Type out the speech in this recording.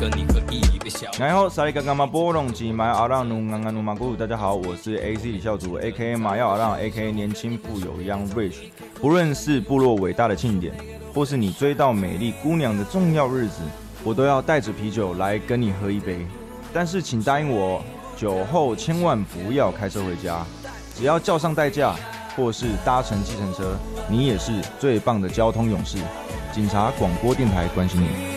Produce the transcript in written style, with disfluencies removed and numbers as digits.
跟你喝一杯小。 然后萨利嘎嘎马波隆吉马阿让努安安努马古鲁，大家好，我是 AC 李孝祖 ，A.K.A 马耀阿让 ，A.K.A 年轻富有 Young Rich。不论是部落伟大的庆典，或是你追到美丽姑娘的重要日子，我都要带着啤酒来跟你喝一杯。但是请答应我，酒后千万不要开车回家，只要叫上代驾，或是搭乘计程车，你也是最棒的交通勇士。警察广播电台关心你。